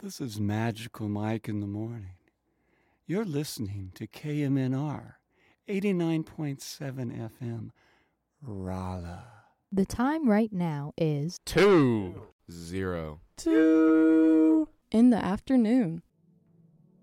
This is Magical Mike in the morning. You're listening to KMNR 89.7 FM, Raleigh. The time right now is 2:02 in the afternoon.